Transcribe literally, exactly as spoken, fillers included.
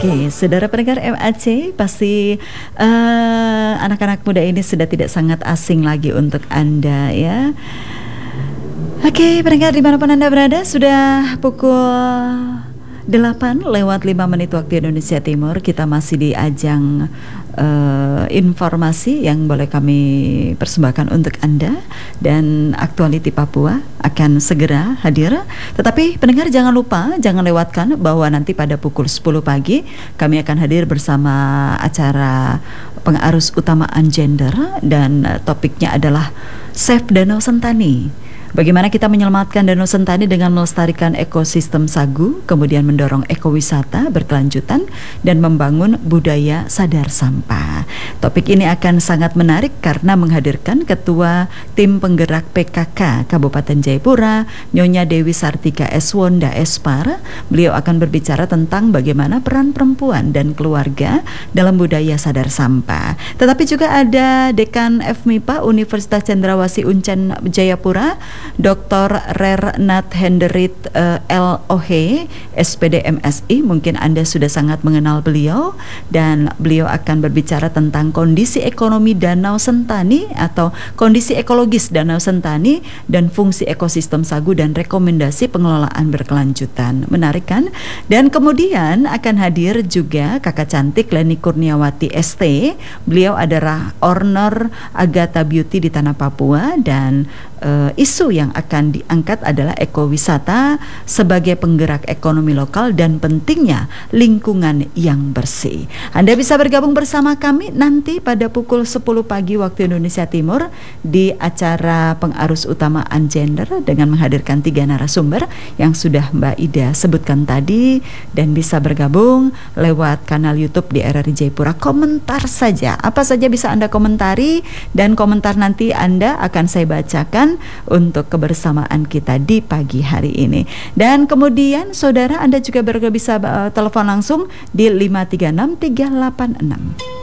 Oke, saudara pendengar M A C, pasti uh, anak-anak muda ini sudah tidak sangat asing lagi untuk Anda ya. Oke, pendengar dimanapun Anda berada, sudah pukul delapan lewat lima menit waktu Indonesia Timur. Kita masih di ajang uh, informasi yang boleh kami persembahkan untuk Anda. Dan Aktualiti Papua akan segera hadir. Tetapi pendengar jangan lupa, jangan lewatkan bahwa nanti pada pukul sepuluh pagi kami akan hadir bersama acara pengarus utamaan gender. Dan uh, topiknya adalah Save Danau Sentani. Bagaimana kita menyelamatkan Danau Sentani dengan melestarikan ekosistem sagu, kemudian mendorong ekowisata berkelanjutan, dan membangun budaya sadar sampah. Topik ini akan sangat menarik karena menghadirkan Ketua Tim Penggerak P K K Kabupaten Jayapura, Nyonya Dewi Sartika Eswonda Espar. Beliau akan berbicara tentang bagaimana peran perempuan dan keluarga dalam budaya sadar sampah. Tetapi juga ada Dekan F M I P A Universitas Cendrawasih Uncen Jayapura, Doktor Rernat Henderit uh, L O H, S P D M S I. Mungkin Anda sudah sangat mengenal beliau, dan beliau akan berbicara tentang kondisi ekonomi Danau Sentani atau kondisi ekologis Danau Sentani dan fungsi ekosistem sagu dan rekomendasi pengelolaan berkelanjutan. Menarik kan? Dan kemudian akan hadir juga kakak cantik Leni Kurniawati S T. Beliau adalah owner Agatha Beauty di Tanah Papua, dan uh, isu yang akan diangkat adalah ekowisata sebagai penggerak ekonomi lokal dan pentingnya lingkungan yang bersih. Anda bisa bergabung bersama kami nanti pada pukul sepuluh pagi waktu Indonesia Timur di acara pengarus utamaan gender dengan menghadirkan tiga narasumber yang sudah Mbak Ida sebutkan tadi, dan bisa bergabung lewat kanal YouTube di R R I Jayapura. Komentar saja, apa saja bisa Anda komentari, dan komentar nanti Anda akan saya bacakan untuk kebersamaan kita di pagi hari ini. Dan kemudian saudara, Anda juga bisa uh, telepon langsung di lima tiga enam tiga delapan enam.